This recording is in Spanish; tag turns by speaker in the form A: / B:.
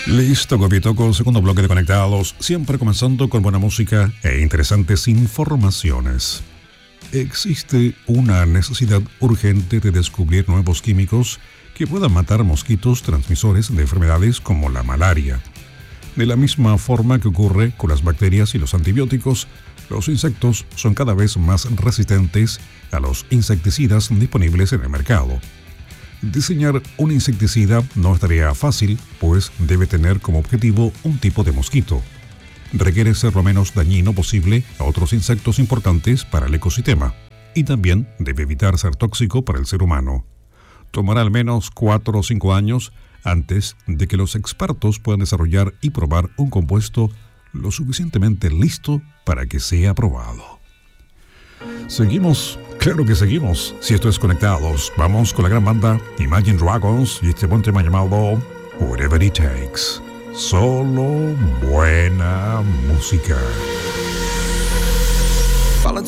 A: Listo, Copitoco, segundo bloque de Conectados, siempre comenzando con buena música e interesantes informaciones. Existe una necesidad urgente de descubrir nuevos químicos que puedan matar mosquitos transmisores de enfermedades como la malaria. De la misma forma que ocurre con las bacterias y los antibióticos, los insectos son cada vez más resistentes a los insecticidas disponibles en el mercado. Diseñar un insecticida no es tarea fácil, pues debe tener como objetivo un tipo de mosquito. Requiere ser lo menos dañino posible a otros insectos importantes para el ecosistema, y también debe evitar ser tóxico para el ser humano. Tomará al menos 4 o 5 años antes de que los expertos puedan desarrollar y probar un compuesto lo suficientemente listo para que sea probado. Seguimos, claro que seguimos. Si esto es Conectados, vamos con la gran banda Imagine Dragons y este buen tema llamado Whatever It Takes. Solo buena música.